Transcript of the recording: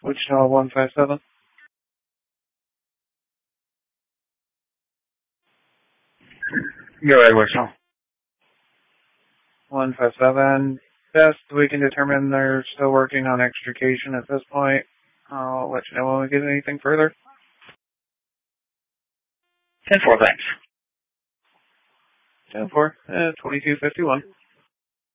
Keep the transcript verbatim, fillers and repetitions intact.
Wichita one five seven. You're right, Wichita. one five seven. Best we can determine they're still working on extrication at this point. I'll let you know when we get anything further. ten four, thanks. ten four, uh, twenty-two fifty-one.